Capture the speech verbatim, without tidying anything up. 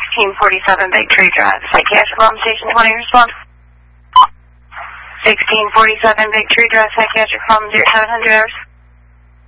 sixteen forty-seven Big Tree Drive, Psychiatric Problem Station twenty, respond. sixteen forty-seven Big Tree Drive, Psychiatric Problem zero seven hundred hours.